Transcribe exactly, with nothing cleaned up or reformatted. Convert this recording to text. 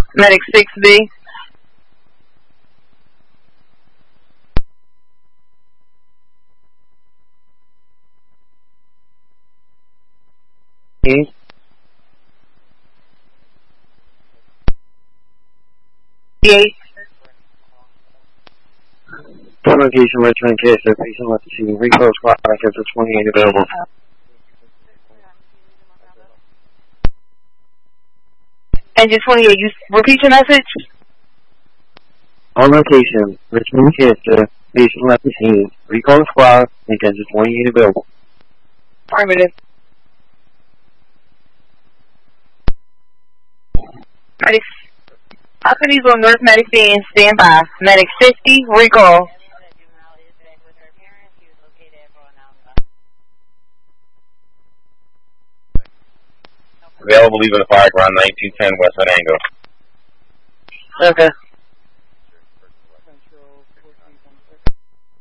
Medic six B. eight. eight. One location, Richmond, case of patient left the scene. Recall squad, after twenty-eight available. Engine twenty-eight, you repeat your message? On location, Richmond, Cancer, patient left the scene. Recall squad, engine twenty-eight available. Affirmative. Medic, Alpini's on North Medic B and stand by. Medic fifty, recall. Available leaving the fire ground nineteen ten West Venango. Okay.